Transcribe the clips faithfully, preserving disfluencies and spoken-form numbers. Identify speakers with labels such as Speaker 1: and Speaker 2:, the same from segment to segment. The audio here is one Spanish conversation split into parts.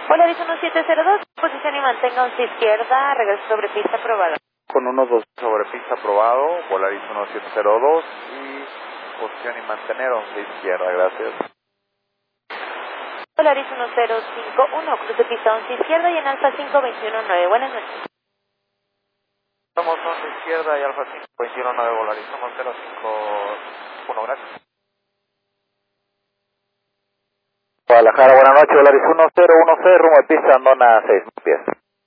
Speaker 1: Polaris uno siete cero dos, posición y mantenga once izquierda, regreso sobre pista aprobado.
Speaker 2: Con uno dos sobre pista aprobado, Polaris uno siete cero dos y posición y mantener once izquierda, gracias.
Speaker 1: Polaris uno cero cinco uno, cruce pista once izquierda y en alfa cinco veintiuno nueve. Buenas noches.
Speaker 2: Somos once izquierda y alfa cinco veintiuno nueve, Polaris, somos cero cinco uno, gracias. Guadalajara, buenas noches, Polaris uno cero uno cero, rumbo de pista, Andona seis mil pies.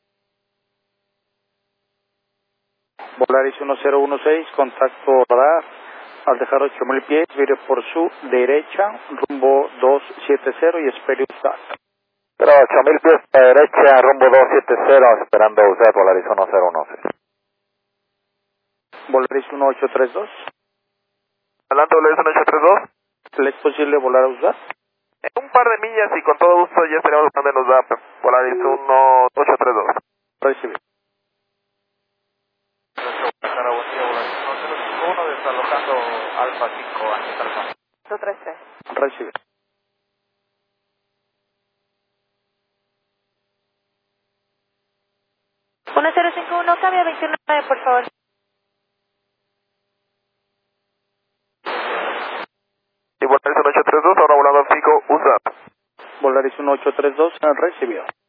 Speaker 3: Polaris uno cero uno seis, contacto radar, al dejar ocho mil pies, vire por su derecha, rumbo dos siete cero y espere usted.
Speaker 2: Pero ocho mil pies a la derecha, rumbo dos siete cero, esperando usted, Polaris uno cero uno seis.
Speaker 3: Polaris uno ocho tres dos.
Speaker 2: Adelante, Polaris uno ocho tres dos.
Speaker 3: ¿Le es posible volar a usar?
Speaker 2: En un par de millas y con todo gusto ya estaremos donde nos da Polaris uno ocho tres dos.
Speaker 3: Recibe.
Speaker 2: Guadalajara, buen día, Polaris uno cero cinco uno, desalojando Alfa cinco, Ángel Alfa.
Speaker 1: dos tres tres.
Speaker 3: Recibe.
Speaker 1: uno cero cinco uno, cambia veintiuno nueve, por favor.
Speaker 2: Y Polaris uno ocho tres dos, ahora volando al cinco, U S A.
Speaker 3: Polaris uno ocho tres dos, recibió.